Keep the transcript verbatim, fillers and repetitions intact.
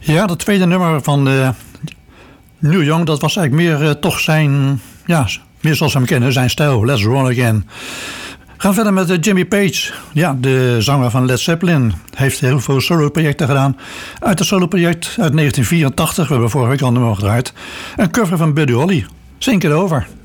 Ja, dat tweede nummer van uh, Neil Young, dat was eigenlijk meer uh, toch zijn, ja, meer zoals we hem kennen, zijn stijl. Let's Roll Again. We gaan verder met uh, Jimmy Page, ja, de zanger van Led Zeppelin. Heeft heel veel solo-projecten gedaan. Uit het solo-project uit negentien vierentachtig, we hebben vorige week al een nummer gedraaid. Een cover van Buddy Holly. Zing it over.